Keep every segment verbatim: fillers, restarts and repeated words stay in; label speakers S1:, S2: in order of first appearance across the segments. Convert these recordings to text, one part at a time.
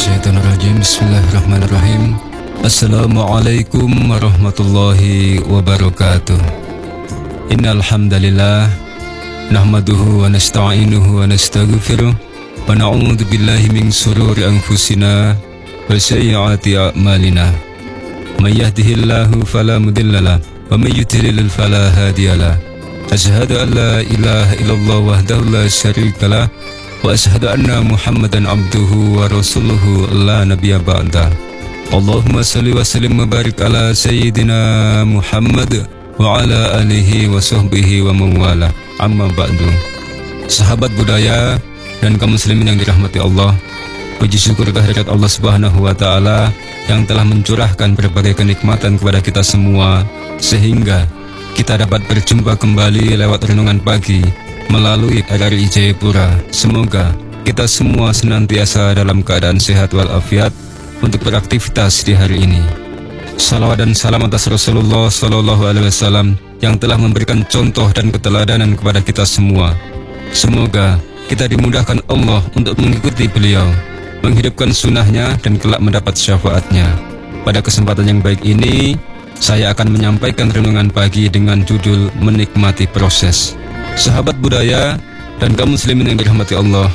S1: Minasyaitonirrajim. Bismillahirrahmanirrahim. Assalamualaikum warahmatullahi wabarakatuh. Innal hamdalillah nahmaduhu wa nasta'inuhu wa nastaghfiruh wa na'udzu billahi min shururi anfusina wa sayyiati a'malina. May yahdihillahu fala mudhillalah wa may yudlil fala hadiyalah. Asyhadu an la ilaha illallah wahdahu la syarikalah wa asyhadu anna Muhammadan abduhu wa rasuluhu la nabiyya ba'da. Allahumma salli wa sallim wa barik ala sayyidina Muhammad wa ala alihi wa sahbihi wa mawala. Amma ba'du. Sahabat budaya dan kaum muslimin yang dirahmati Allah, puji syukur kehadirat Allah Subhanahu wa taala yang telah mencurahkan berbagai kenikmatan kepada kita semua sehingga kita dapat berjumpa kembali lewat renungan pagi melalui R R I Jayapura. Semoga kita semua senantiasa dalam keadaan sehat walafiat untuk beraktivitas di hari ini. Salawat dan salam atas Rasulullah Sallallahu Alaihi Wasallam yang telah memberikan contoh dan keteladanan kepada kita semua. Semoga kita dimudahkan Allah untuk mengikuti beliau, menghidupkan sunnahnya dan kelak mendapat syafaatnya. Pada kesempatan yang baik ini, saya akan menyampaikan renungan pagi dengan judul Menikmati Proses. Sahabat budaya dan kaum muslimin yang dirahmati Allah,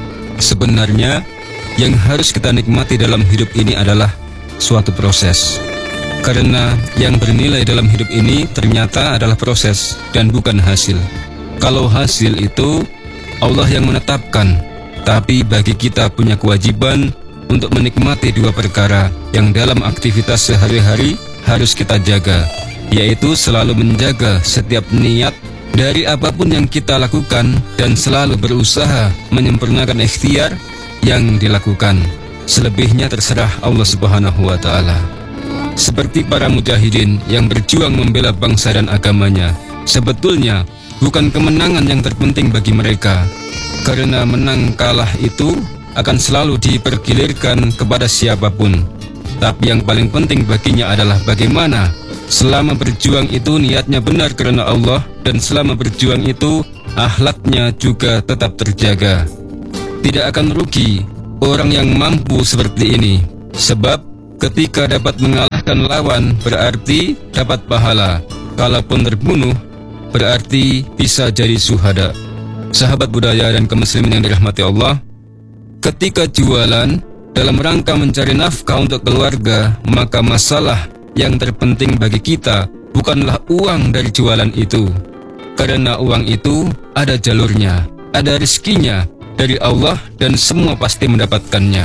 S1: sebenarnya yang harus kita nikmati dalam hidup ini adalah suatu proses. Karena yang bernilai dalam hidup ini ternyata adalah proses dan bukan hasil. Kalau hasil itu Allah yang menetapkan, tapi bagi kita punya kewajiban untuk menikmati dua perkara yang dalam aktivitas sehari-hari harus kita jaga, yaitu selalu menjaga setiap niat dari apapun yang kita lakukan dan selalu berusaha menyempurnakan ikhtiar yang dilakukan. Selebihnya terserah Allah Subhanahu wa taala. Seperti para mujahidin yang berjuang membela bangsa dan agamanya, sebetulnya bukan kemenangan yang terpenting bagi mereka, karena menang kalah itu akan selalu dipergilirkan kepada siapapun. Tapi yang paling penting baginya adalah bagaimana selama berjuang itu niatnya benar karena Allah, dan selama berjuang itu akhlaknya juga tetap terjaga. Tidak akan rugi orang yang mampu seperti ini, sebab ketika dapat mengalahkan lawan berarti dapat pahala. Kalaupun terbunuh berarti bisa jadi syuhada. Sahabat budaya dan kaum muslimin yang dirahmati Allah, ketika jualan dalam rangka mencari nafkah untuk keluarga, maka masalah yang terpenting bagi kita bukanlah uang dari jualan itu, karena uang itu ada jalurnya, ada rezekinya dari Allah dan semua pasti mendapatkannya.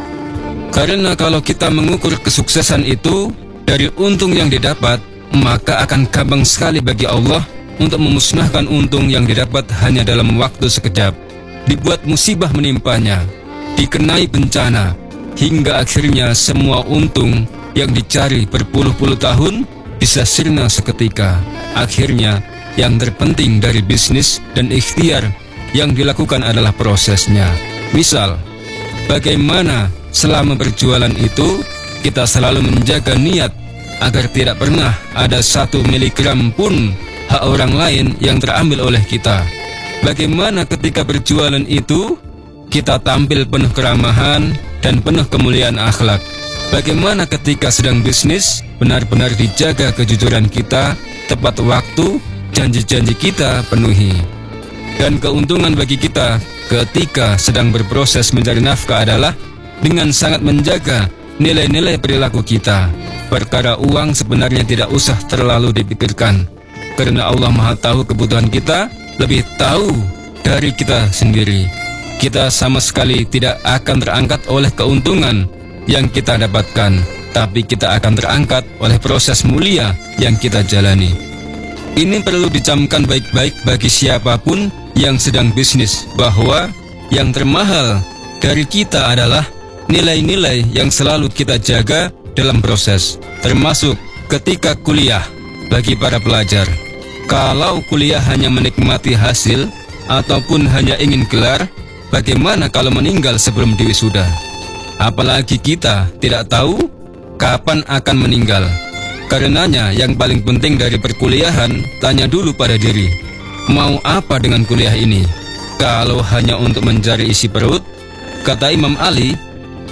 S1: Karena kalau kita mengukur kesuksesan itu dari untung yang didapat, maka akan gampang sekali bagi Allah untuk memusnahkan untung yang didapat hanya dalam waktu sekejap. Dibuat musibah menimpanya, dikenai bencana, hingga akhirnya semua untung yang dicari berpuluh-puluh tahun bisa sirna seketika. Akhirnya yang terpenting dari bisnis dan ikhtiar yang dilakukan adalah prosesnya. Misal, bagaimana selama berjualan itu kita selalu menjaga niat agar tidak pernah ada satu miligram pun hak orang lain yang terambil oleh kita. Bagaimana ketika berjualan itu kita tampil penuh keramahan dan penuh kemuliaan akhlak. Bagaimana ketika sedang bisnis benar-benar dijaga kejujuran kita, tepat waktu, janji-janji kita penuhi. Dan keuntungan bagi kita ketika sedang berproses mencari nafkah adalah dengan sangat menjaga nilai-nilai perilaku kita. Perkara uang sebenarnya tidak usah terlalu dipikirkan, karena Allah Maha tahu kebutuhan kita, lebih tahu dari kita sendiri. Kita sama sekali tidak akan terangkat oleh keuntungan yang kita dapatkan, tapi kita akan terangkat oleh proses mulia yang kita jalani. Ini perlu dicamkan baik-baik bagi siapapun yang sedang bisnis, bahwa yang termahal dari kita adalah nilai-nilai yang selalu kita jaga dalam proses, termasuk ketika kuliah. Bagi para pelajar, kalau kuliah hanya menikmati hasil ataupun hanya ingin gelar, bagaimana kalau meninggal sebelum diwisuda? Apalagi kita tidak tahu kapan akan meninggal. Karenanya yang paling penting dari perkuliahan, tanya dulu pada diri, mau apa dengan kuliah ini? Kalau hanya untuk mencari isi perut, kata Imam Ali,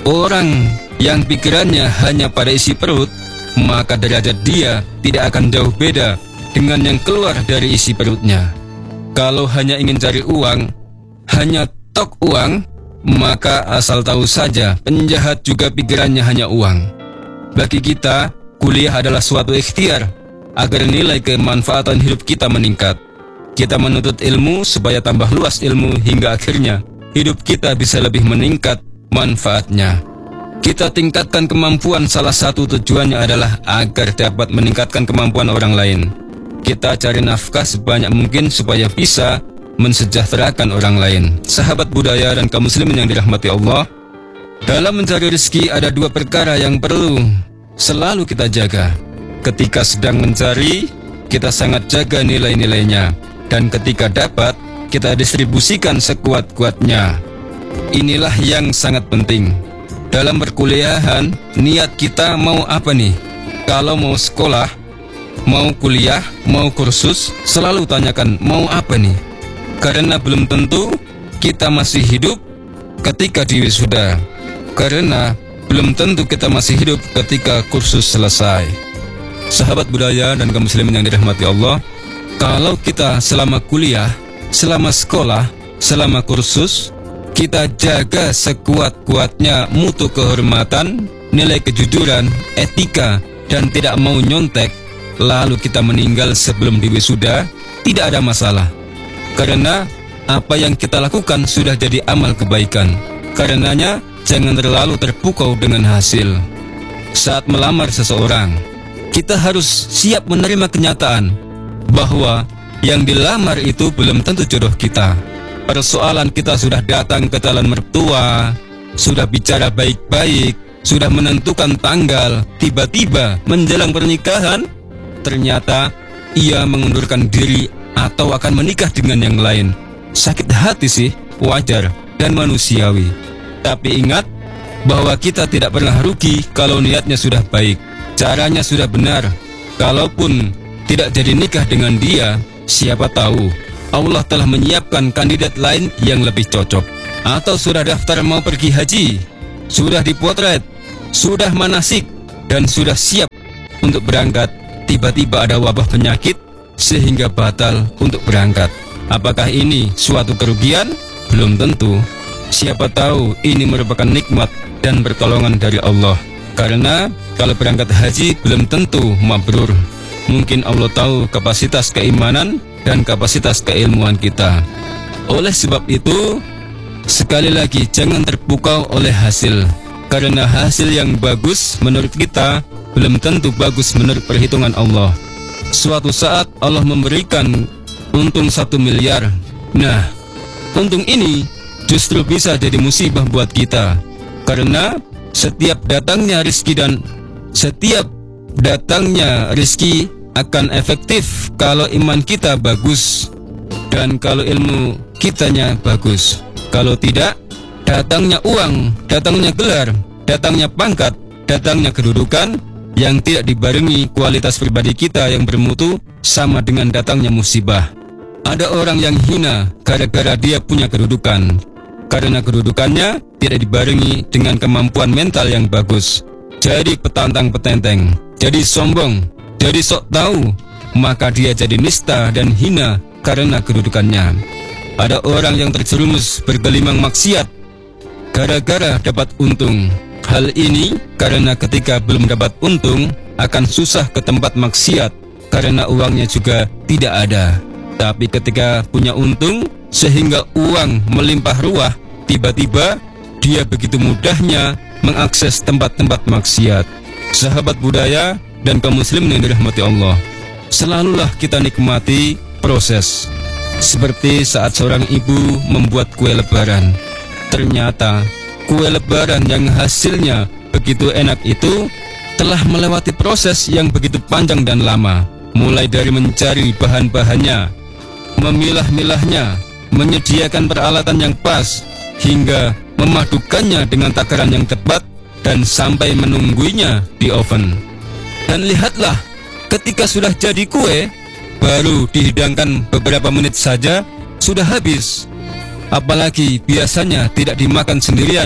S1: Orang yang pikirannya hanya pada isi perut, maka derajat dia tidak akan jauh beda dengan yang keluar dari isi perutnya. Kalau hanya ingin cari uang, hanya tok uang, maka asal tahu saja penjahat juga pikirannya hanya uang. Bagi kita, kuliah adalah suatu ikhtiar agar nilai kemanfaatan hidup kita meningkat. Kita menuntut ilmu supaya tambah luas ilmu hingga akhirnya hidup kita bisa lebih meningkat manfaatnya. Kita tingkatkan kemampuan, salah satu tujuannya adalah agar dapat meningkatkan kemampuan orang lain. Kita cari nafkah sebanyak mungkin supaya bisa mensejahterakan orang lain. Sahabat budaya dan kaum muslimin yang dirahmati Allah, dalam mencari rezeki ada dua perkara yang perlu selalu kita jaga. Ketika sedang mencari, kita sangat jaga nilai-nilainya, dan ketika dapat, kita distribusikan sekuat-kuatnya. Inilah yang sangat penting. Dalam perkuliahan, niat kita mau apa nih? Kalau mau sekolah, mau kuliah, mau kursus, selalu tanyakan mau apa nih? Karena belum tentu kita masih hidup ketika di wisuda. Karena belum tentu kita masih hidup ketika kursus selesai. Sahabat budaya dan kaum muslimin yang dirahmati Allah, kalau kita selama kuliah, selama sekolah, selama kursus, kita jaga sekuat-kuatnya mutu kehormatan, nilai kejujuran, etika, dan tidak mau nyontek, lalu kita meninggal sebelum diwisuda, tidak ada masalah. Karena apa yang kita lakukan sudah jadi amal kebaikan. Karenanya, jangan terlalu terpukau dengan hasil. Saat melamar seseorang, kita harus siap menerima kenyataan bahwa yang dilamar itu belum tentu jodoh kita. Persoalan kita sudah datang ke calon mertua, sudah bicara baik-baik, sudah menentukan tanggal, tiba-tiba menjelang pernikahan, ternyata ia mengundurkan diri atau akan menikah dengan yang lain. Sakit hati sih, wajar dan manusiawi. Tapi ingat bahwa kita tidak pernah rugi kalau niatnya sudah baik, caranya sudah benar. Kalaupun tidak jadi nikah dengan dia, siapa tahu Allah telah menyiapkan kandidat lain yang lebih cocok. Atau sudah daftar mau pergi haji, sudah dipotret, sudah manasik, dan sudah siap untuk berangkat. Tiba-tiba ada wabah penyakit sehingga batal untuk berangkat. Apakah ini suatu kerugian? Belum tentu. Siapa tahu ini merupakan nikmat dan pertolongan dari Allah. Karena kalau berangkat haji belum tentu mabrur. Mungkin Allah tahu kapasitas keimanan dan kapasitas keilmuan kita. Oleh sebab itu, sekali lagi jangan terpukau oleh hasil. Karena hasil yang bagus menurut kita belum tentu bagus menurut perhitungan Allah. Suatu saat Allah memberikan untung satu miliar. Nah, untung ini justru bisa jadi musibah buat kita. Karena setiap datangnya rezeki dan setiap datangnya rezeki akan efektif kalau iman kita bagus dan kalau ilmu kitanya bagus. Kalau tidak, datangnya uang, datangnya gelar, datangnya pangkat, datangnya kedudukan yang tidak dibarengi kualitas pribadi kita yang bermutu, sama dengan datangnya musibah. Ada orang yang hina gara-gara dia punya kedudukan, karena kedudukannya tidak dibarengi dengan kemampuan mental yang bagus. Jadi petantang petenteng, jadi sombong, jadi sok tahu, maka dia jadi nista dan hina karena kedudukannya. Ada orang yang terjerumus bergelimang maksiat gara-gara dapat untung. Hal ini karena ketika belum dapat untung akan susah ke tempat maksiat karena uangnya juga tidak ada. Tapi ketika punya untung sehingga uang melimpah ruah, tiba-tiba dia begitu mudahnya mengakses tempat-tempat maksiat. Sahabat budaya dan kaum muslimin yang dirahmati Allah, selalulah kita nikmati proses. Seperti saat seorang ibu membuat kue lebaran. Ternyata kue lebaran yang hasilnya begitu enak itu telah melewati proses yang begitu panjang dan lama. Mulai dari mencari bahan-bahannya, memilah-milahnya, menyediakan peralatan yang pas, hingga memadukannya dengan takaran yang tepat, dan sampai menunggunya di oven. Dan lihatlah, ketika sudah jadi kue, baru dihidangkan beberapa menit saja sudah habis. Apalagi biasanya tidak dimakan sendirian,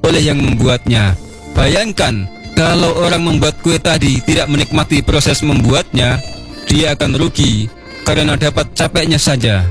S1: oleh yang membuatnya. Bayangkan kalau orang membuat kue tadi tidak menikmati proses membuatnya, dia akan rugi karena dapat capeknya saja.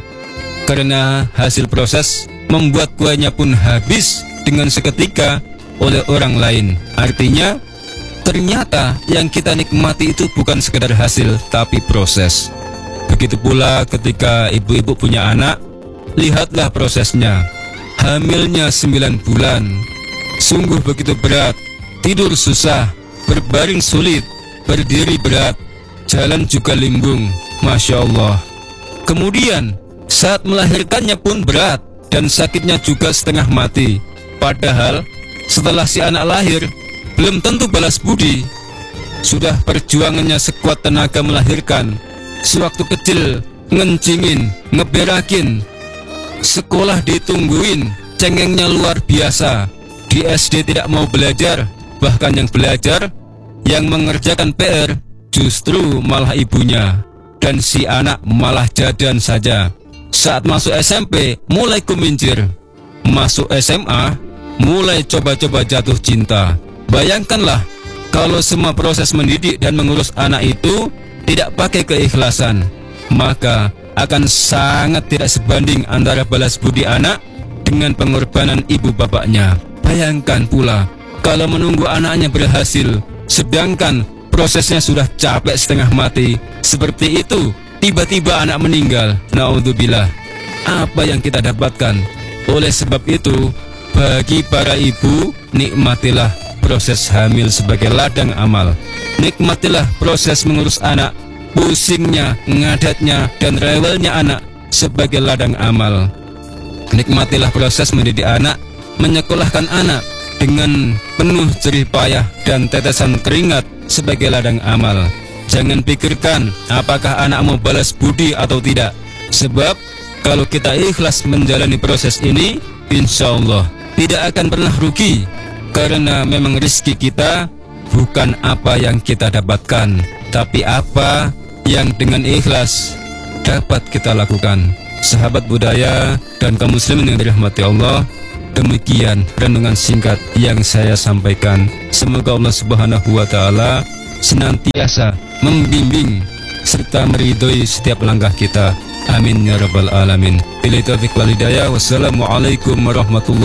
S1: Karena hasil proses membuat kuenya pun habis dengan seketika oleh orang lain. Artinya, ternyata yang kita nikmati itu bukan sekedar hasil, tapi proses. Begitu pula ketika ibu-ibu punya anak, lihatlah prosesnya. Hamilnya sembilan bulan, sungguh begitu berat. Tidur susah, berbaring sulit, berdiri berat, jalan juga limbung, Masya Allah. Kemudian saat melahirkannya pun berat, dan sakitnya juga setengah mati. Padahal setelah si anak lahir, belum tentu balas budi. Sudah perjuangannya sekuat tenaga melahirkan, sewaktu kecil ngencingin, ngeberakin, sekolah ditungguin, cengengnya luar biasa. Di S D tidak mau belajar, bahkan yang belajar, yang mengerjakan P R justru malah ibunya, dan si anak malah jadan saja. Saat masuk S M P mulai kumincir, masuk S M A mulai coba-coba jatuh cinta. Bayangkanlah kalau semua proses mendidik dan mengurus anak itu tidak pakai keikhlasan, maka akan sangat tidak sebanding antara balas budi anak dengan pengorbanan ibu bapaknya. Bayangkan pula kalau menunggu anaknya berhasil, sedangkan prosesnya sudah capek setengah mati. Seperti itu, tiba-tiba anak meninggal. Naudzubillah. Apa yang kita dapatkan? Oleh sebab itu, bagi para ibu, nikmatilah proses hamil sebagai ladang amal. Nikmatilah proses mengurus anak, pusingnya, ngadatnya, dan rewelnya anak sebagai ladang amal. Nikmatilah proses mendidik anak, menyekolahkan anak dengan penuh jerih payah dan tetesan keringat sebagai ladang amal. Jangan pikirkan apakah anak mau balas budi atau tidak, sebab kalau kita ikhlas menjalani proses ini, insya Allah tidak akan pernah rugi. Karena memang rezeki kita bukan apa yang kita dapatkan, tapi apa yang dengan ikhlas dapat kita lakukan. Sahabat budaya dan kaum muslimin yang dirahmati Allah, demikian renungan singkat yang saya sampaikan. Semoga Allah Subhanahu wa Ta'ala senantiasa membimbing serta meridhoi setiap langkah kita. Amin ya rabbal alamin. Billahi taufiq wal hidayah. Wassalamualaikum warahmatullahi